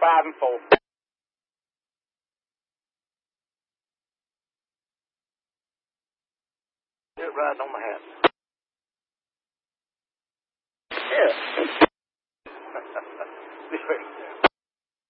5 and 4. It riding on my hat. Yeah.